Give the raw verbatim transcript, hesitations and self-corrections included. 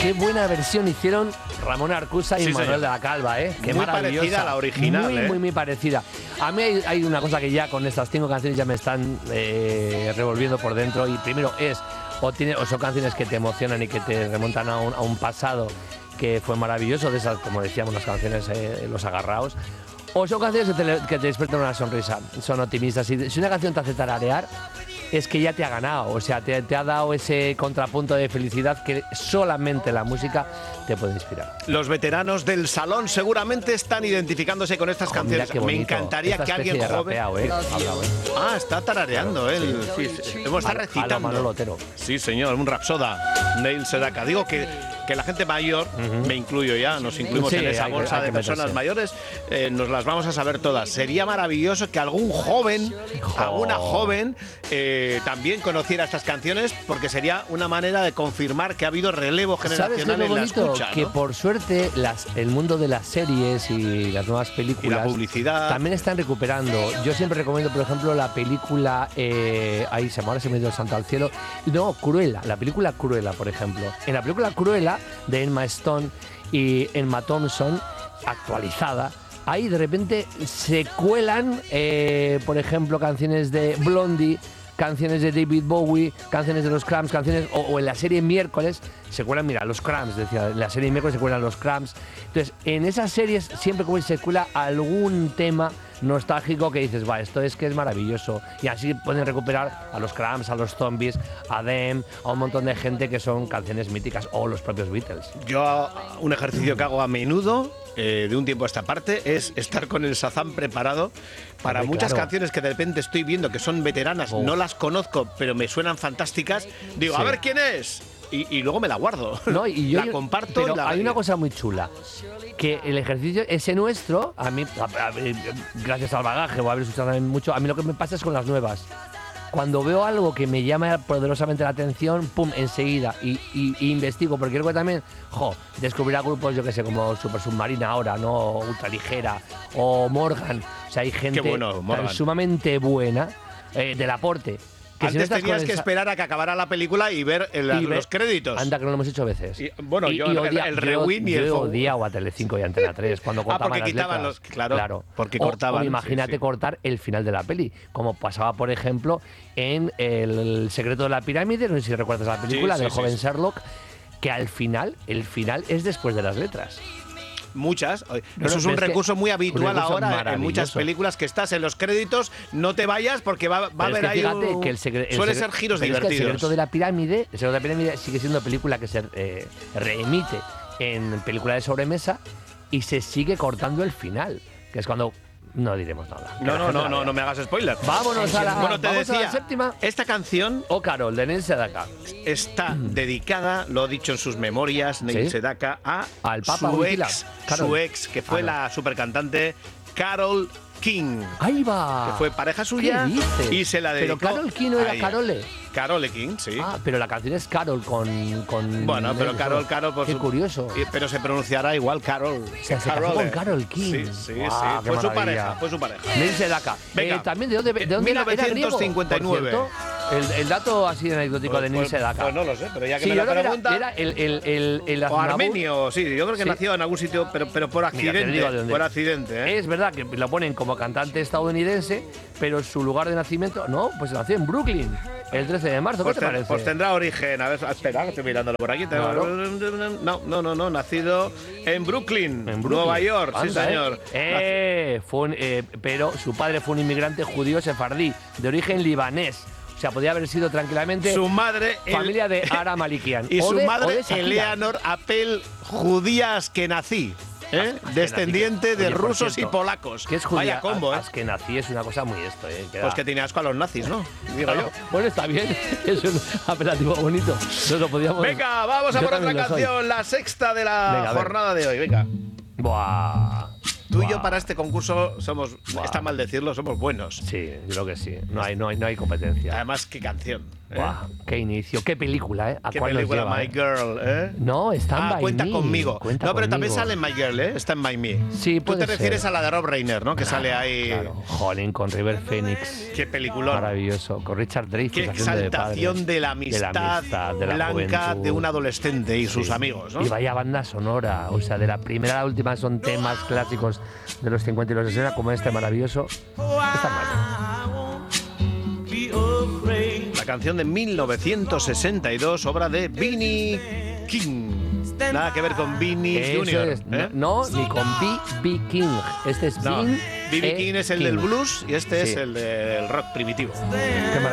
qué buena versión hicieron Ramón Arcusa y Sí, Manuel señor. de la Calva, ¿eh? Qué Muy maravillosa. parecida a la original, Muy, ¿eh? muy, muy parecida. A mí hay, hay una cosa que ya con estas cinco canciones ya me están eh, revolviendo por dentro. Y primero es, o, tiene, o son canciones que te emocionan y que te remontan a un, a un pasado que fue maravilloso, de esas, como decíamos, las canciones eh, Los Agarraos. O son canciones que te, que te despiertan una sonrisa, son optimistas. Y si una canción te hace tararear, es que ya te ha ganado, o sea, te, te ha dado ese contrapunto de felicidad que solamente la música te puede inspirar. Los veteranos del salón seguramente están identificándose con estas Oh, canciones. mira qué Me bonito. encantaría Esta que especie alguien de joven... rapeado, ¿eh? Hablado, ¿eh? Ah, está tarareando él. Sí, sí. Hemos está A- a lo recitando. Manolo Otero. Sí, señor, un rapsoda. Neil Sedaka. Digo que, que la gente mayor, Ujú. me incluyo ya, nos incluimos Sí, en esa hay que- bolsa hay de que personas meterse. mayores, eh, nos las vamos a saber todas. Sería maravilloso que algún joven, Jo. alguna joven, eh, también conociera estas canciones, porque sería una manera de confirmar que ha habido relevo ¿Sabes qué es generacional lo en la bonito? escucha, Que ¿no? por suerte las, el mundo de las series y las nuevas Y películas la publicidad. también están recuperando. Yo siempre recomiendo, por ejemplo, la película, eh, ahí se me ahora se me dio el santo al cielo. No, Cruella, la película Cruella, por ejemplo. En la película Cruella de Emma Stone y Emma Thompson, actualizada, ahí de repente se cuelan, eh, por ejemplo, canciones de Blondie, canciones de David Bowie, canciones de los Cramps, canciones, o, o en la serie Miércoles se cuelan, mira, los Cramps, decía, en la serie Miércoles se cuelan los Cramps. Entonces, en esas series siempre como se cuela algún tema nostálgico que dices, va, esto es que es maravilloso. Y así pueden recuperar a los Cramps, a los Zombies, a Them, a un montón de gente que son canciones míticas, o los propios Beatles. Yo, un ejercicio que hago a menudo, eh, de un tiempo a esta parte, es estar con el Shazam preparado para Hombre, muchas claro. canciones que de repente estoy viendo que son veteranas, Oh. no las conozco, pero me suenan fantásticas. Digo, Sí. a ver quién es. Y, y luego me la guardo. No, y yo, la comparto. Pero y la hay una cosa muy chula, que el ejercicio ese nuestro, a mí, a- a- eh, gracias al bagaje o a haber escuchado también mucho, a mí lo que me pasa es con las nuevas. Cuando veo algo que me llama poderosamente la atención, pum, enseguida, y, y- y investigo, porque creo que también, jo, descubrir a grupos, yo que sé, como Super Submarina ahora, ¿no? Ultraligera, o Morgan, o sea, hay gente Qué bueno, tan Morgan. sumamente buena, eh, del aporte. Que si no Antes estás tenías con que esa- esperar a que acabara la película y ver el- y ve- los créditos. Anda, que no lo hemos hecho veces. Y, bueno, yo el- el yo- rewind y yo el he forward. odiado a Telecinco y a Antena tres cuando Ah, cortaban porque las quitaban letras. los- claro, porque O- cortaban, o sí, imagínate sí. cortar el final de la peli, como pasaba, por ejemplo, en El secreto de la pirámide, no sé si recuerdas la película, Sí, del sí, joven sí. Sherlock, que al final, el final es después de las letras. Muchas. No, Eso no, es un pero es que recurso muy habitual un recurso ahora en maravilloso. muchas películas, que estás en los créditos, no te vayas porque va, va a Pero es haber que ahí fíjate un- que el secre- el suele secre- ser giros pero es que divertidos. el secreto de la pirámide, el secreto de la pirámide sigue siendo película que se eh, reemite en película de sobremesa y se sigue cortando el final, que es cuando no diremos nada. Que No, la no, gente no, la no, vea. no me hagas spoiler. Vámonos a la, Bueno, te vamos a decía, la séptima. esta canción O Carol, de Neil Sedaka. está dedicada, lo ha dicho en sus memorias, Neil ¿Sí? Sedaka, a Al Papa su Wojtyla. ex, Carol. su ex, que fue Ah, no. la supercantante Carol King. Ahí va. Que fue pareja suya ¿Qué dices? y se la dedicó. Pero Carol King no era a ella. Carole. Carole King, sí. Ah, pero la canción es Carol con. con Bueno, pero Neil Carol, Sedaka. Carol, por Qué su- curioso. y- Pero se pronunciará igual Carol. O sea, se casó Carole. con Carol King. Sí, sí, Guau, sí. qué Fue su maravilla. pareja, fue su pareja. Neil Sedaka. Venga. Eh, también de dónde, de dónde era- era griego, mil novecientos cincuenta y nueve. por cierto. El, el dato así anecdótico de Neil Pues- Sedaka. Pues no lo sé, pero ya que Sí, me yo la creo que pregunta. era, era el, el, el, el O Aznavour. armenio, sí, yo creo que Sí. nació en algún sitio, pero, pero por Mira, te accidente. digo de dónde. Por accidente, ¿eh? Es verdad que lo ponen como cantante estadounidense, pero su lugar de nacimiento, no, pues nació en Brooklyn, el trece de marzo. Pues, ¿Qué te ten- parece? pues tendrá origen. A ver, espera, que estoy mirándolo por aquí. Claro. No, no, no, no. Nacido en Brooklyn, En Brooklyn. Nueva York, sí, Anda, señor. Eh, Eh, fue un- eh, pero su padre fue un inmigrante judío sefardí, de origen libanés. O sea, podía haber sido tranquilamente Su madre. el- familia de Ara Malikian. Y O su de- o madre, de Shakira. Eleanor Apel, judías que nací. ¿eh? Askenazi, Descendiente de oye, por rusos cierto, y polacos. Que es judía. Vaya combo, ¿eh? Askenazi es una cosa muy esto, ¿eh? Que Pues da- que tiene asco a los nazis, ¿no? Digo Claro. yo. Bueno, está bien. Es un apelativo bonito. No lo podíamos. Venga, vamos a Yo por otra también lo soy. canción, la sexta de la Venga, a ver. jornada de hoy. Venga. Buah. Tú y Buah. yo para este concurso somos, Buah. está mal decirlo, somos buenos. Sí, yo creo que sí. No hay, no hay, no hay competencia. Además, qué canción. ¿eh? Buah, qué inicio, qué película, ¿eh? ¿A ¿Qué cuál nos película, lleva, My eh? Girl, eh? No, está en Ah, By cuenta Me, conmigo. cuenta no, pero también conmigo. sale en My Girl, ¿eh? Está en By Me. Sí, Tú puede te refieres ser. a la de Rob Reiner, ¿no? Que sale ahí. Claro, jolín, con River Phoenix. Qué peliculón. Maravilloso, con Richard Dreyfuss Qué haciendo de padre. exaltación de la amistad, de la amistad, de la blanca juventud. de un adolescente y sus Sí. amigos, ¿no? Y vaya banda sonora, o sea, de la primera a la última son temas clásicos de los cincuenta y los sesenta, como este maravilloso. Esta mañana. La canción de mil novecientos sesenta y dos, obra de Vinnie King. Nada que ver con Vinnie Eso Junior es, ¿eh? no, no, ni con B B King. Este es No, Vin B B E. King es el King. del blues y este Sí. es el del rock primitivo. Qué maravilla.